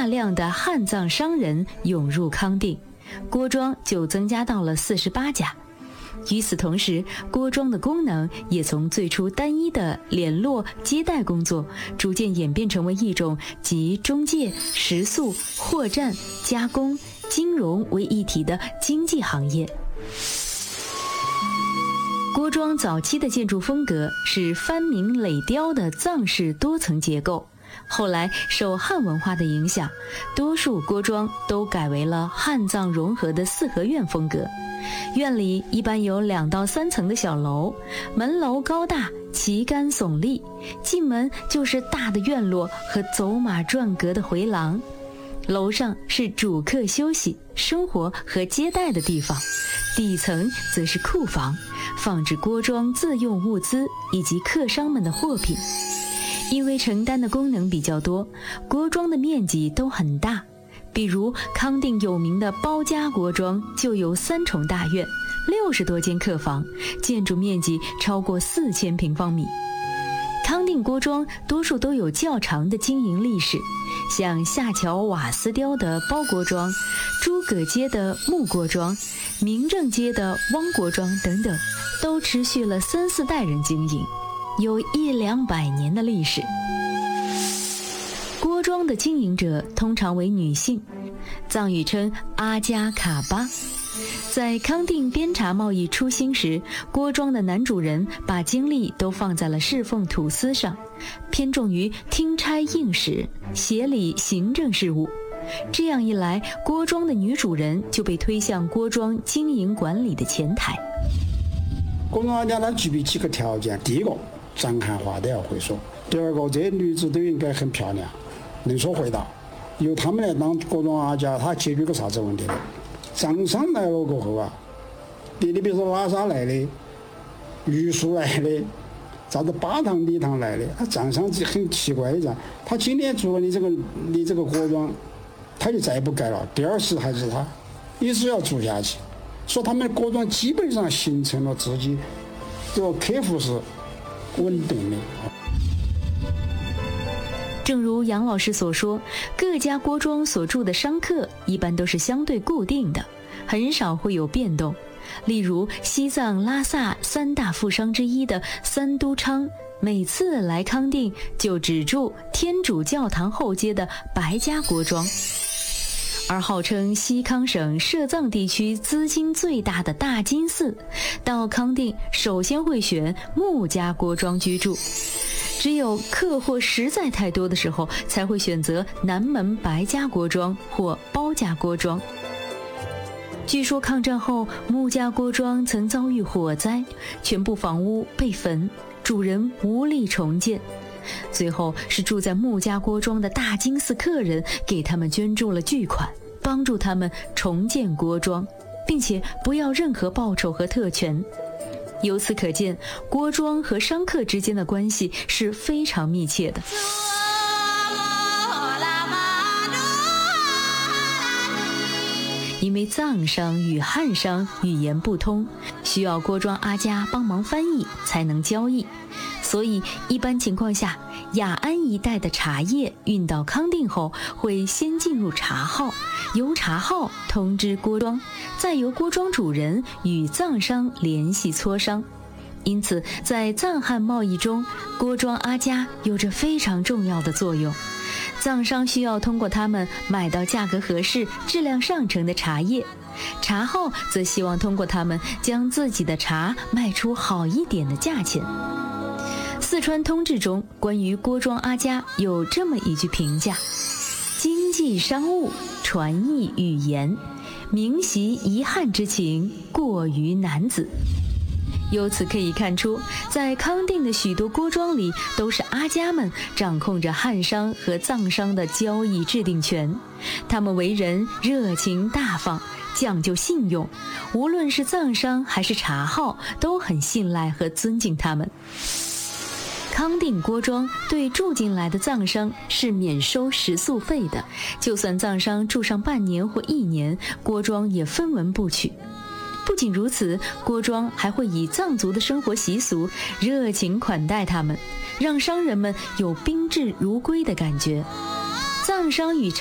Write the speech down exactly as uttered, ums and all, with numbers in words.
大量的汉藏商人涌入康定，郭庄就增加到了四十八家。与此同时，郭庄的功能也从最初单一的联络接待工作，逐渐演变成为一种集中介、食宿、货站、加工、金融为一体的经济行业。郭庄早期的建筑风格是翻明垒雕的藏式多层结构，后来受汉文化的影响，多数郭庄都改为了汉藏融合的四合院风格。院里一般有两到三层的小楼，门楼高大，旗杆耸立，进门就是大的院落和走马转阁的回廊。楼上是主客休息、生活和接待的地方，底层则是库房，放置郭庄自用物资以及客商们的货品。因为承担的功能比较多，郭庄的面积都很大。比如康定有名的包家郭庄就有三重大院，六十多间客房，建筑面积超过四千平方米。康定郭庄多数都有较长的经营历史，像下桥瓦丝雕的包郭庄、诸葛街的木郭庄、明正街的汪郭庄等等，都持续了三四代人经营，有一两百年的历史。郭庄的经营者通常为女性，藏语称阿加卡巴。在康定边茶贸易初兴时，郭庄的男主人把精力都放在了侍奉土司上，偏重于听差应使、协理行政事务。这样一来，郭庄的女主人就被推向郭庄经营管理的前台。 郭庄阿家它具备几个条件：第一个，藏汉话都要会说；第二个，这些女子都应该很漂亮，能说会道。由他们来当郭庄阿家，他解决个啥子问题呢？藏商来了过后啊，你你比如说拉萨来的、玉树来的、啥子巴塘、礼堂来的，他藏商很奇怪的，他今天做了你这个你这个郭庄，他就再也不改了，第二次还是他，一直要做下去。说他们郭庄基本上形成了自己这个客户是稳定的。 正如杨老师所说，各家郭庄所住的商客一般都是相对固定的，很少会有变动。例如西藏拉萨三大富商之一的三都昌，每次来康定就只住天主教堂后街的白家郭庄。而号称西康省摄藏地区资金最大的大金寺，到康定首先会选木家郭庄居住，只有客货实在太多的时候，才会选择南门白家郭庄或包家郭庄。据说抗战后，木家郭庄曾遭遇火灾，全部房屋被焚，主人无力重建。最后是住在木家郭庄的大金寺客人给他们捐助了巨款，帮助他们重建郭庄，并且不要任何报酬和特权。由此可见，郭庄和商客之间的关系是非常密切的。因为藏商与汉商语言不通，需要郭庄阿家帮忙翻译才能交易，所以一般情况下，雅安一带的茶叶运到康定后，会先进入茶号，由茶号通知郭庄，再由郭庄主人与藏商联系磋商。因此在藏汉贸易中，郭庄阿家有着非常重要的作用。藏商需要通过他们买到价格合适、质量上乘的茶叶，茶号则希望通过他们将自己的茶卖出好一点的价钱。四川通志中关于郭庄阿家有这么一句评价：经济商务，传译语言，明习遗憾之情，过于男子。由此可以看出，在康定的许多郭庄里，都是阿家们掌控着汉商和藏商的交易制定权。他们为人热情大方，讲究信用，无论是藏商还是茶号，都很信赖和尊敬他们。康定郭庄对住进来的藏商是免收食宿费的，就算藏商住上半年或一年，郭庄也分文不取。不仅如此，郭庄还会以藏族的生活习俗热情款待他们，让商人们有宾至如归的感觉。藏商与